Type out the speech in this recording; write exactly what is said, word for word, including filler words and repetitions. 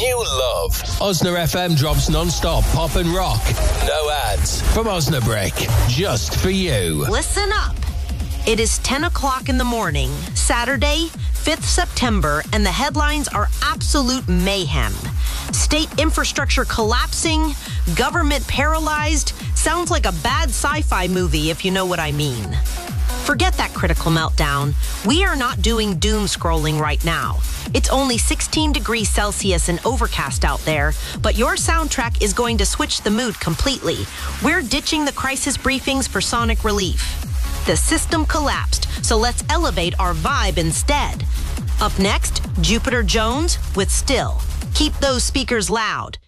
you love. Osna F M drops non-stop pop and rock. No ads. From Osnabrick. Just for you. Listen up. It is ten o'clock in the morning, Saturday, fifth September, and the headlines are absolute mayhem. State infrastructure collapsing, government paralyzed. Sounds like a bad sci-fi movie, if you know what I mean. Forget that critical meltdown. We are not doing doom scrolling right now. It's only sixteen degrees Celsius and overcast out there, but your soundtrack is going to switch the mood completely. We're ditching the crisis briefings for sonic relief. The system collapsed, so let's elevate our vibe instead. Up next, Jupiter Jones with Still. Keep those speakers loud.